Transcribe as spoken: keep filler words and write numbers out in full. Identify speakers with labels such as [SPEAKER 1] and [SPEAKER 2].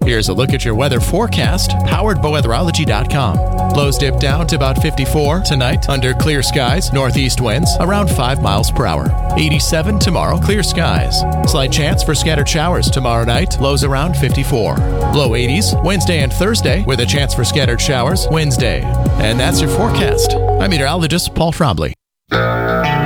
[SPEAKER 1] Here's a look at your weather forecast, powered by weatherology dot com. Lows dip down to about fifty-four tonight under clear skies, northeast winds around five miles per hour. eighty-seven tomorrow, clear skies. Slight chance for scattered showers tomorrow night, lows around fifty-four. Low eighties Wednesday and Thursday with a chance for scattered showers Wednesday. And that's your forecast. I'm meteorologist Paul Trombley.